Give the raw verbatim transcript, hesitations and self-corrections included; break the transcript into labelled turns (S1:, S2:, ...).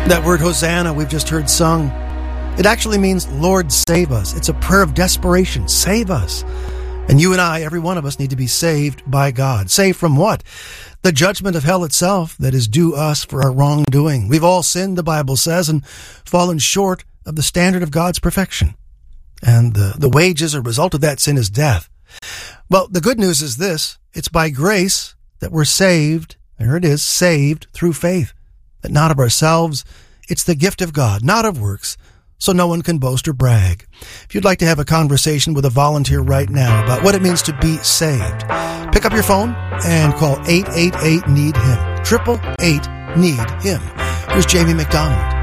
S1: That word Hosanna we've just heard sung, it actually means, Lord, save us. It's a prayer of desperation. Save us. And you and I, every one of us, need to be saved by God. Saved from what? The judgment of hell itself that is due us for our wrongdoing. We've all sinned, the Bible says, and fallen short of the standard of God's perfection. And the, the wages or result of that sin is death. Well, the good news is this. It's by grace that we're saved. There it is, saved through faith. That not of ourselves. It's the gift of God, not of works, so no one can boast or brag. If you'd like to have a conversation with a volunteer right now about what it means to be saved, pick up your phone and call eight eight eight, need him. eight eight eight, need him. Here's Jamie McDonald.